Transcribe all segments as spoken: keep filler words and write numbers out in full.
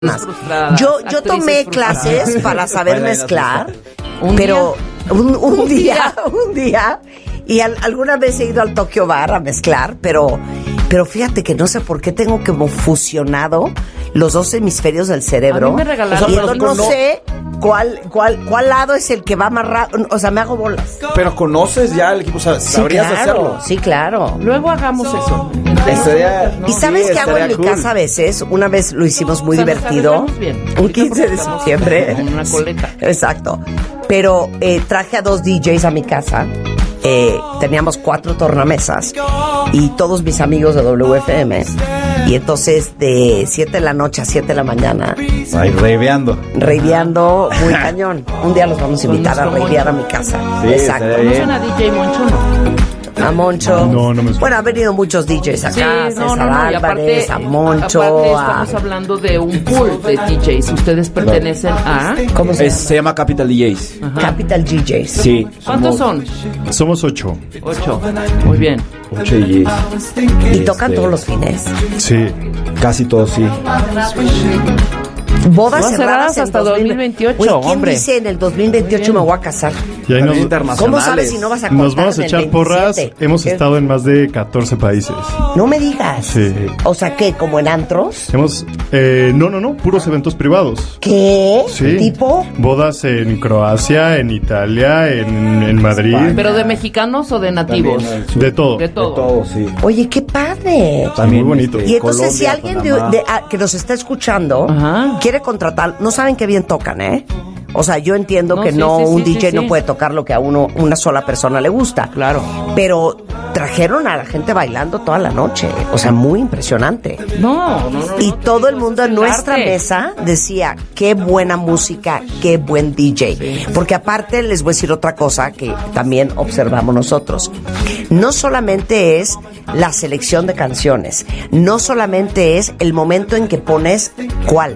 Yo, yo tomé clases para saber mezclar, pero un, un día, un día, y al, alguna vez he ido al Tokyo Bar a mezclar, pero, pero fíjate que no sé por qué tengo como fusionado los dos hemisferios del cerebro. A mí me regalaron. Y entonces no sé cuál, cuál, cuál lado es el que va más rápido, o sea, me hago bolas. Pero conoces ya el equipo, o sea, sabrías sí, claro, hacerlo. Sí, claro. Luego hagamos eso. Estaría, ¿Y sabes sí, qué hago en mi cool. casa a veces? Una vez lo hicimos muy o sea, divertido. Un quince de septiembre. Con una coleta. Exacto. Pero eh, traje a dos D Js a mi casa. Eh, teníamos cuatro tornamesas y todos mis amigos de W F M. Y entonces de siete de la noche a siete de la mañana, ahí reiveando. reiveando muy cañón. Un día los vamos a invitar a reivear a mi casa. Sí, exacto. ¿Conocen a D J Moncho, no? A Moncho. No, no me suena. Bueno, han venido muchos D Js acá. Sí, no, César no, no. Y Álvarez, aparte, a Moncho. aparte a... estamos hablando de un pool de D Js. Ustedes pertenecen a... ¿Cómo se Es, llama? se llama Capital D Js. Ajá. Capital D Js. Sí. ¿Cuántos son? Somos ocho. Ocho. Muy bien. Ocho D Js. Y tocan Este, todos los fines. Sí. Casi todos, sí. Bodas Bodas cerradas cerradas en hasta dos mil dos mil veintiocho, Güey, ¿quién hombre? dice en el dos mil veintiocho me voy a casar? Y ahí nos, ¿Cómo sabes si no vas a contar nos vamos a en el echar porras. veintisiete? Hemos ¿Qué? estado en más de catorce países. No me digas. Sí. O sea, ¿qué? ¿Como en antros? Hemos, eh, no, no, no, puros eventos privados. ¿Qué? Sí. ¿Tipo? Bodas en Croacia, en Italia, en, en Madrid. ¿Pero de mexicanos o de nativos? También, el sur. De todo. De De todo. todo, sí. Oye, qué padre. También, muy bonito. Y entonces, si Colombia, alguien de, Panamá. de- a- que nos está escuchando Ajá. quiere contratar, no saben qué bien tocan, ¿eh? O sea, yo entiendo No, que sí, no, sí, un sí, D J sí, no sí. puede tocar lo que a uno, una sola persona le gusta. Claro. Pero trajeron a la gente bailando toda la noche. O sea, muy impresionante. No, no, no. Y no, todo el no, mundo en es nuestra arte. mesa decía, qué buena música, qué buen D J. Porque aparte les voy a decir otra cosa que también observamos nosotros. No solamente es la selección de canciones, no solamente es el momento en que pones cuál,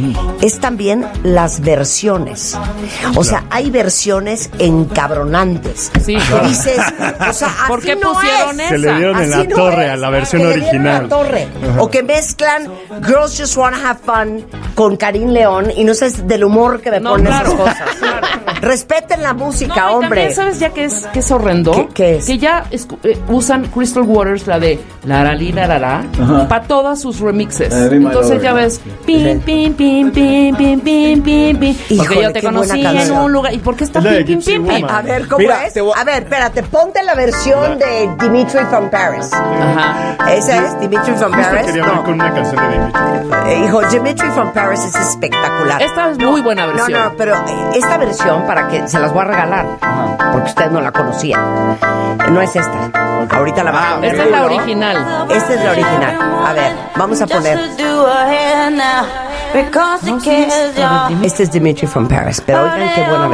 es también las versiones. O sea, hay versiones encabronantes. Sí. Que dices, o sea, así ¿Por qué no pusieron es. Que le esa? dieron en Así la no torre es, a la versión que le dieron original. la torre. O que mezclan Girls Just Wanna Have Fun con Karim León y no sé del humor que me No, ponen claro, esas cosas. claro. Respeten la música, No, y hombre. también, ¿sabes ya que es, que es horrendo? ¿Qué- qué es? Que ya escu- eh, usan Crystal Waters, la de la la li, la la la, Ajá. para todas sus remixes. Eh, Be My Entonces Lover, ya ¿no? ves, pim, pim, pim, pim, pim, pim, pim, pim. Porque Híjole, yo te qué buena conocí en canción. un lugar. ¿Y por qué está Es la de pim, pim, Gypsy pim, pim? Woman. A ver, ¿cómo Mira, es? te voy- A ver, espérate, ponte la versión de Dimitri from Paris. Ajá. ¿Esa es Dimitri from Justo Paris? quería hablar No. con una canción de Dimitri. Eh, hijo, Dimitri from Paris es espectacular. Esta es muy buena versión. No, no, pero eh, esta versión, para que se las voy a regalar, porque ustedes no la conocían. No es esta. Ahorita la va a poner. Esta es la ¿no? original. Esta es la original. A ver, vamos a poner. No, sí, esta de Dimitri. Este es Dimitri from Paris, pero oigan qué buena versión.